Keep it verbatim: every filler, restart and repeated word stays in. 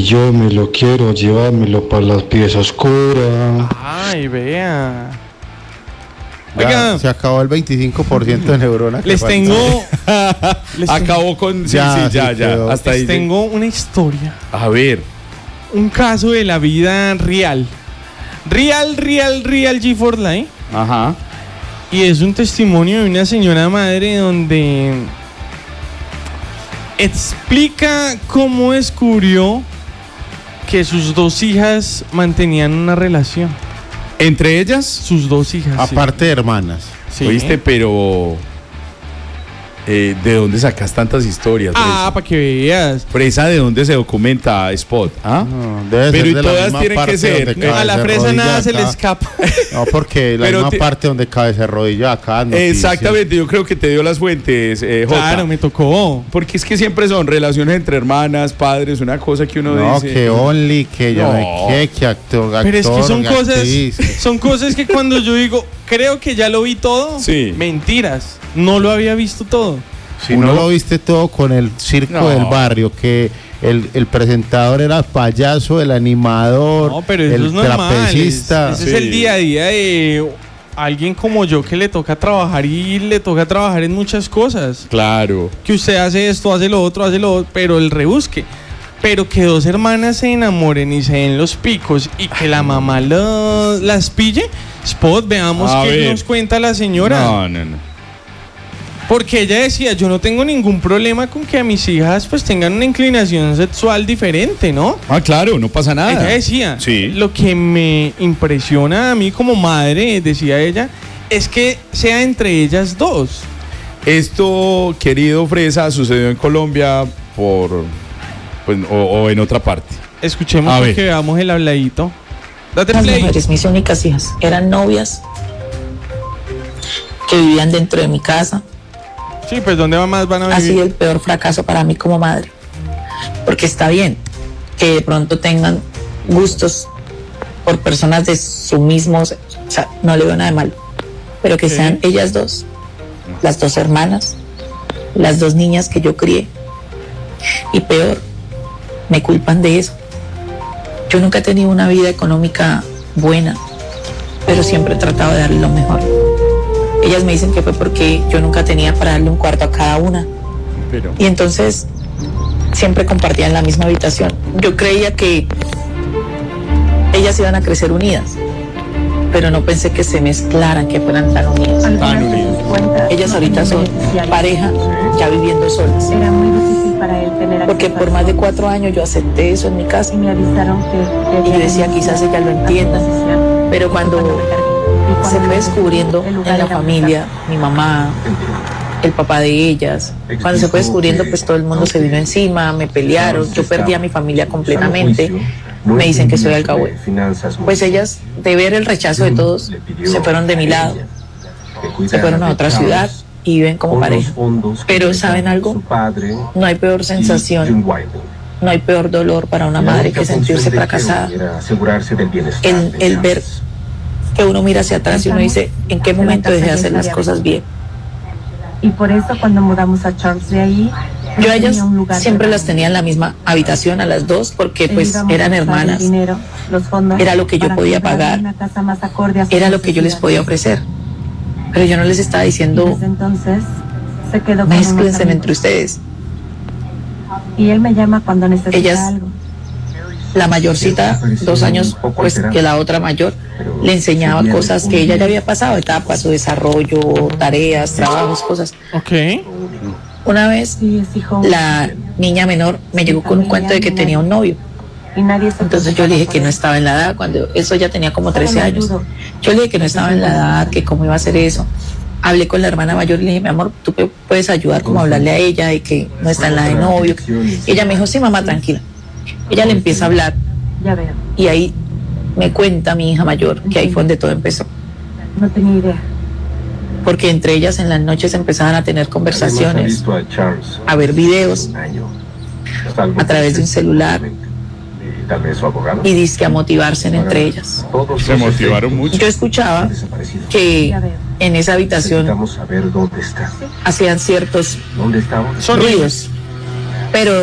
yo me lo quiero llevármelo para las piezas oscuras. Ay, vea. Ya, Oiga, se acabó el veinticinco por ciento de neuronas. que les faltaba. tengo, les, ten- Acabó con... Sí, Ya, sí, ya, sí ya. quedó. Hasta ahí. les tengo una historia, A ver. un caso de la vida real. Real, real, real G cuatro Line. Ajá. Y es un testimonio de una señora madre donde explica cómo descubrió que sus dos hijas mantenían una relación. ¿Entre ellas? Sus dos hijas. sí. Aparte de hermanas. Sí. ¿Oíste? Pero... eh, ¿de dónde sacas tantas historias? Ah, para que veas. Fresa, ¿de dónde se documenta, Spot? ¿Ah? No, debe Pero ser y de la todas misma tienen que parte ser. donde No, cabe A la ese fresa rodillo nada se le acá. escapa. No, porque la Pero misma ti- parte donde cabe ese rodillo acá. noticias. Exactamente, yo creo que te dio las fuentes, eh, Jota. Claro, me tocó. Porque es que siempre son relaciones entre hermanas, padres, una cosa que uno No, dice. que Only, que yo No. me qué, que actor, Pero es que son actor, cosas, actriz. son cosas que cuando yo digo, creo que ya lo vi todo, Sí. mentiras, no lo había visto todo. Si Uno- no lo viste todo con el circo No. del barrio, que el, el presentador era payaso, el animador, No, pero eso el es normal. trapecista. Ese es Sí. el día a día de alguien como yo que le toca trabajar y le toca trabajar en muchas cosas. Claro. Que usted hace esto, hace lo otro, hace lo otro, pero el rebusque. Pero que dos hermanas se enamoren y se den los picos y que la mamá lo- las pille. Spot, veamos A qué ver. nos cuenta la señora. No, no, no. Porque ella decía, yo no tengo ningún problema con que a mis hijas pues tengan una inclinación sexual diferente, ¿no? Ah, claro, no pasa nada. Ella decía, Sí. lo que me impresiona a mí como madre, decía ella, es que sea entre ellas dos. Esto, querido Fresa, sucedió en Colombia por... Pues, o, o en otra parte. Escuchemos A para ver. que veamos el habladito. Date Las play. mujeres, mis únicas hijas, eran novias que vivían dentro de mi casa. Sí, pues ¿dónde más van a Ha sido vivir? el peor fracaso para mí como madre. Porque está bien que de pronto tengan gustos por personas de su mismo, o sea, no le veo nada de malo. Pero que Sí. sean ellas dos, las dos hermanas, las dos niñas que yo crié. Y peor, me culpan de eso. Yo nunca he tenido una vida económica buena, pero siempre he tratado de darle lo mejor. Ellas me dicen que fue porque yo nunca tenía para darle un cuarto a cada una. Pero... Y entonces siempre compartían la misma habitación. Yo creía que ellas iban a crecer unidas, pero no pensé que se mezclaran, que fueran tan unidas. Tan unidos. Ellas ahorita son pareja, ya viviendo solas. Era muy difícil para él tener acceso Porque por a más de todo. cuatro años yo acepté eso en mi casa. Y me avisaron que... Y yo decía, quizás ella lo entienda. Pero cuando se fue descubriendo en la familia, mi mamá, el papá de ellas, cuando se fue descubriendo, pues todo el mundo se vino encima, me pelearon, yo perdí a mi familia completamente, me dicen que soy alcahuete. Pues ellas, de ver el rechazo de todos, se fueron de mi lado, se fueron a otra ciudad y viven como pareja. Pero ¿saben algo? No hay peor sensación, no hay peor dolor para una madre que sentirse fracasada. El, el ver que uno mira hacia atrás y uno dice, ¿en qué momento dejé de hacer las cosas bien? Y por eso cuando mudamos a Charles de ahí... Yo a ellas tenía un lugar siempre para las tenía en la misma habitación, a las dos, porque dormir. pues Íbamos eran a buscar el hermanas, dinero, los fondos Era lo que yo para podía comprar pagar. una casa más acorde a sus era lo que yo les podía necesidades. ofrecer. Pero yo no les estaba Y diciendo, desde entonces se quedó con unos mézclense amigos. entre ustedes. Y él me llama cuando necesita Ellas- algo. La mayorcita, dos años pues que la otra mayor, le enseñaba cosas que ella ya había pasado, etapas, su desarrollo, tareas, trabajos, cosas. Ok. Una vez Sí, es hijo la niña menor me llegó con un cuento de que tenía un novio. y nadie se Entonces yo le dije que no preocupaba estaba en la edad, cuando eso ya tenía como por él. trece años. Solo me Yo le dije que no estaba en la edad, que cómo iba a hacer eso. Hablé con la hermana mayor y le dije, mi amor, tú pe- puedes ayudar como a hablarle a ella de que no está en la de novio. Y ella me dijo, sí, mamá, tranquila. Ella le empieza a hablar Ya veo, y ahí me cuenta mi hija mayor que ahí fue donde todo empezó. no tenía idea. Porque entre ellas en las noches empezaban a tener conversaciones, a ver videos a través de un celular y dizque a motivarse entre ellas. Se motivaron mucho. Yo escuchaba que Ya veo. en esa habitación hacían ciertos Sonidos. ruidos, pero